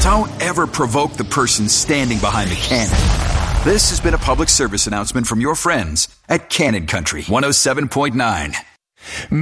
Don't ever provoke the person standing behind the cannon. This has been a public service announcement from your friends at Cannon Country 107.9.